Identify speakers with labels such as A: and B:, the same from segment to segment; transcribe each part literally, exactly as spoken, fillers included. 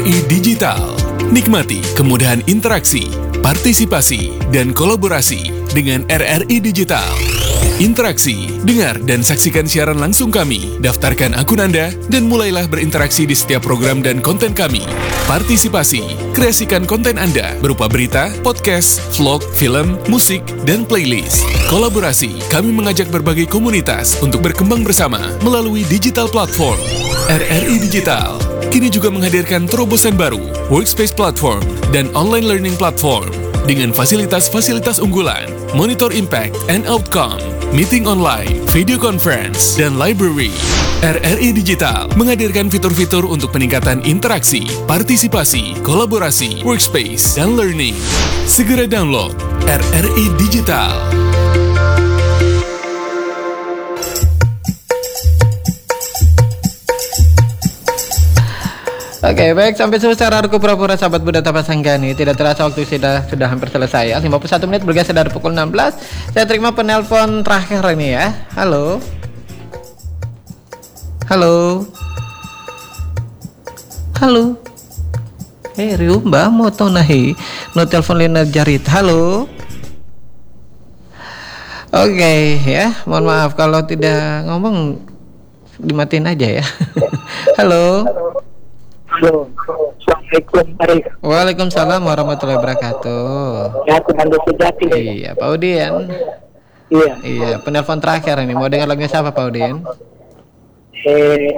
A: I Digital. Nikmati kemudahan interaksi, partisipasi, dan kolaborasi dengan R R I Digital. Interaksi, dengar dan saksikan siaran langsung kami, daftarkan akun Anda, dan mulailah berinteraksi di setiap program dan konten kami. Partisipasi, kreasikan konten Anda berupa berita, podcast, vlog, film, musik, dan playlist. Kolaborasi, kami mengajak berbagai komunitas untuk berkembang bersama melalui digital platform. R R I Digital kini juga menghadirkan terobosan baru, workspace platform, dan online learning platform dengan fasilitas-fasilitas unggulan, monitor impact and outcome, meeting online, video conference, dan library. R R I Digital menghadirkan fitur-fitur untuk peningkatan interaksi, partisipasi, kolaborasi, workspace, dan learning. Segera download R R I Digital.
B: Oke, baik, sampai selesai Rarku Pura-Pura sahabat Buddha Tapasanggani. Tidak terasa waktu sudah sudah hampir selesai ya. lima puluh satu menit bergeser dari pukul enam belas. Saya terima penelpon terakhir ini ya. Halo. Halo. Halo. Eh, riu mbak mau tau nahi. No telepon liner jarit. Halo. Oke ya, mohon maaf kalau tidak ngomong dimatiin aja ya. Halo.
C: Halo, Assalamualaikum.
B: Waalaikumsalam warahmatullahi wabarakatuh.
C: Ya, aku Anda Sejati.
B: Iya, Pak Udin.
C: Iya.
B: Iya, penelpon terakhir ini. Mau dengar lagunya siapa, Pak Udin?
C: Eh,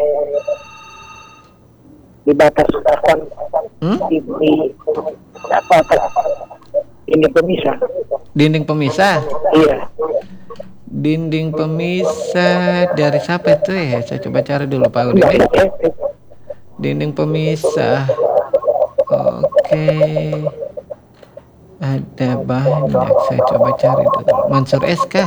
C: di batas batasan
B: Hmm?
C: di, di apa ini pemisah.
B: Dinding pemisah.
C: Iya.
B: Dinding pemisah dari siapa itu ya? Saya coba cari dulu, Pak Udin.
C: Enggak, eh, eh,
B: Dinding pemisah. Oke. Ada banyak. Saya coba cari dulu. Mansur S K.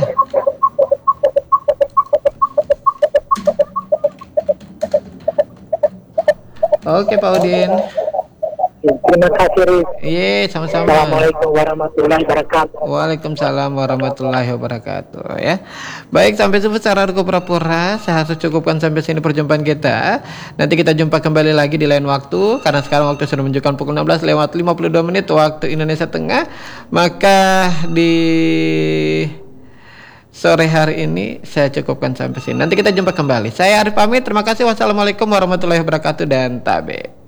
B: Oke, Pak Udin.
C: Terima kasih, Riz.
B: Iya, sama-sama.
C: Assalamualaikum warahmatullahi wabarakatuh.
B: Waalaikumsalam warahmatullahi wabarakatuh ya. Baik, sampai jumpa secara Rarku Pura-Pura. Saya harus cukupkan sampai sini perjumpaan kita. Nanti kita jumpa kembali lagi di lain waktu. Karena sekarang waktu sudah menunjukkan pukul enam belas lewat lima puluh dua menit waktu Indonesia Tengah. Maka di sore hari ini saya cukupkan sampai sini. Nanti kita jumpa kembali. Saya Arif pamit. Terima kasih. Wassalamualaikum warahmatullahi wabarakatuh dan tabe.